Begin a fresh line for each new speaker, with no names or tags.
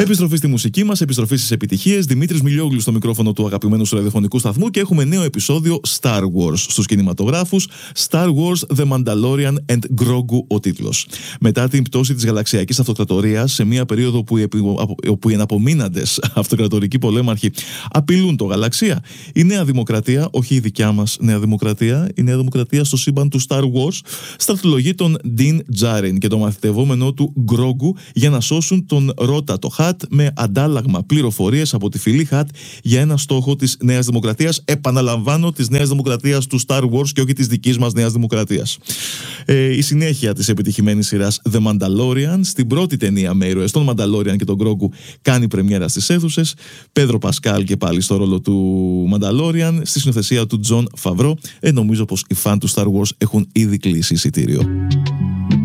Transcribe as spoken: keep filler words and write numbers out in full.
Επιστροφή στη μουσική μας, επιστροφή στις επιτυχίες. Δημήτρης Μιλιόγλου στο μικρόφωνο του αγαπημένου σου ραδιοφωνικού σταθμού και έχουμε νέο επεισόδιο Star Wars στους κινηματογράφους. Star Wars The Mandalorian and Grogu ο τίτλος. Μετά την πτώση της γαλαξιακής αυτοκρατορίας, σε μια περίοδο όπου οι εναπομείναντες αυτοκρατορικοί πολέμαρχοι απειλούν το γαλαξία, η Νέα Δημοκρατία, όχι η δικιά μας Νέα Δημοκρατία, η Νέα Δημοκρατία στο σύμπαν του Star Wars, στρατολογεί τον Din Djarin και το μαθητευόμενό του Grogu για να σώσουν τον Ρώτα το Χατ με αντάλλαγμα πληροφορίες από τη φυλή Χατ για ένα στόχο της Νέας Δημοκρατίας. Επαναλαμβάνω, της Νέας Δημοκρατίας του Star Wars και όχι της δικής μας Νέας Δημοκρατίας. Ε, η συνέχεια της επιτυχημένης σειράς The Mandalorian, στην πρώτη ταινία με ήρωες τον Mandalorian και τον Grogu, κάνει πρεμιέρα στις αίθουσες. Πέδρο Πασκάλ και πάλι στο ρόλο του Mandalorian, στη συνοθεσία του Τζον Φαβρό. Ε, νομίζω πως οι φαν του Star Wars έχουν ήδη κλείσει εισιτήριο.